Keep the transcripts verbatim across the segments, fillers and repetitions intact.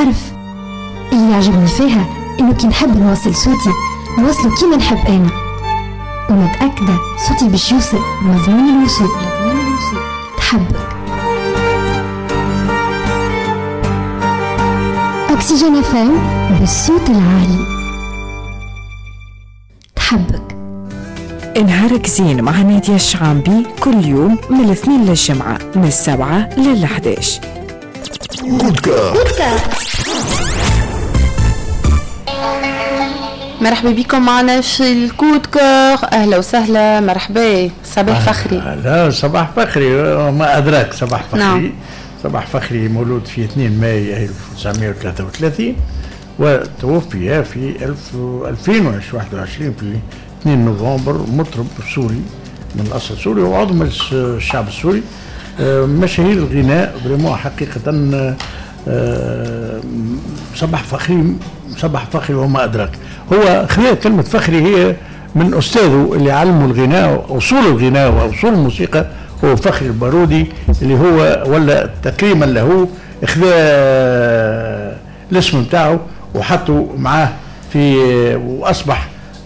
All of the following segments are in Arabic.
تعرف اللي يعجبني فيها إنه كي نحب نواصل صوتي نواصله كيما نحب أنا، ومتأكدة صوتي باش يوصل مضمون الوصول. تحبك أكسجين اف ام بالصوت العالي. تحبك نهارك زين مع نادية الشعامبي كل يوم من الاثنين للجمعة من السبعة للحداش. كودكا مرحبا بكم معنا في الكودكور. اهلا وسهلا، مرحبا. صباح فخري. لا صباح فخري ما ادراك. صباح فخري. نعم. صباح فخري مولود في اثنين مايو ألف وتسعمائة وثلاثة وثلاثين وتوفي في ألفين وواحد وعشرين في اثنين نوفمبر. مطرب سوري من اصل سوري وعضو مجلس الشعب السوري. مشاهير الغناء بريمون حقيقه. صباح فخري صباح فخري وما أدراك. هو خلال كلمة فخري هي من أستاذه اللي علمه الغناء، أصول الغناء وأصول الموسيقى، هو فخري البارودي اللي هو ولا تكريما له اخذ الاسم بتاعه وحطه معاه في وأصبح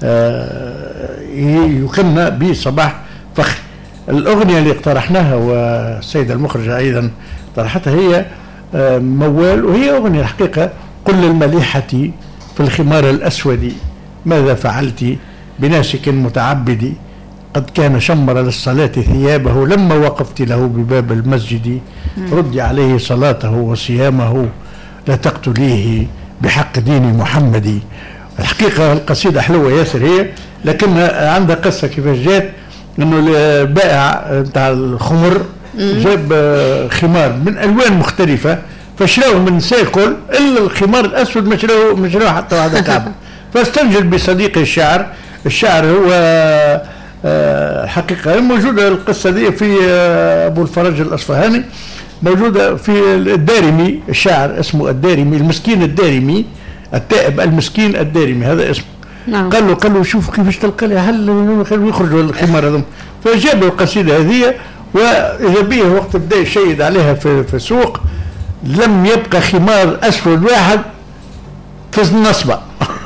يكنى بصباح فخري. الأغنية اللي اقترحناها والسيدة المخرجة أيضا طرحتها هي موال، وهي أغنية الحقيقة. قل المليحة في الخمار الأسود ماذا فعلت بناسك متعبد، قد كان شمر للصلاة ثيابه لما وقفت له بباب المسجد، ردي عليه صلاته وصيامه لا تقتليه بحق دين محمد. الحقيقة القصيدة حلوة ياسر هي، لكن عندها قصة كيفاش جات. انه البائع بتاع الخمر جاب خمار من الوان مختلفة فشراوه من سيقل الا الخمار الاسود ما شراوه ما شراوه حتى واحد كعبه. فاستنجد بصديقي الشاعر. الشاعر هو حقيقة موجودة القصة دي في ابو الفرج الاصفهاني، موجودة في الدارمي. الشاعر اسمه الدارمي، المسكين الدارمي، التائب المسكين الدارمي هذا اسمه. نعم. قال له قال له شوف كيفاش تلقى لي هل يخرجوا الخمار هذم. فجاب القصيدة هذه، وإذا به وقت بدا يشيد عليها في في السوق لم يبقى خمار أسود واحد في النصبة.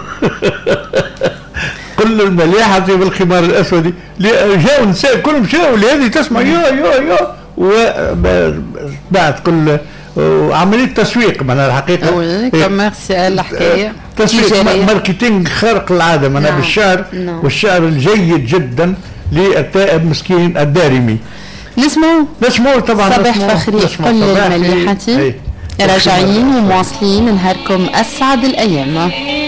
كل المليحة في الخمار الأسود. جاءوا النساء كلهم شاءوا لهذه تسمع يا يا يا وبعد كل وعملية تسويق من الحقيقة. كوميرسيال الحكاية. تسويق ماركتينج خارق العادة من نعم. بالشعر نعم. والشعر الجيد جدا للتائب مسكين الدارمي. نسمو نسمو طبعا صباح فخري قل المليحة. راجعين ومواصلين نهاركم أسعد الأيام.